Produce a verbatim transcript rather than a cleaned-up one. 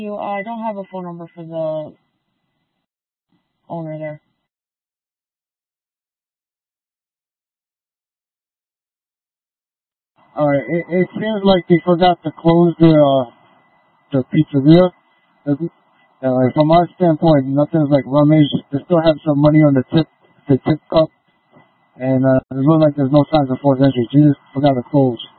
You, I don't have a phone number for the owner there. Alright, it, it seems like they forgot to close the, uh, the pizzeria. Uh, like, from our standpoint, nothing's like rummaged. They still have some money on the tip, the tip cup. And, uh, it looks like there's no signs of forced entry. They just forgot to close.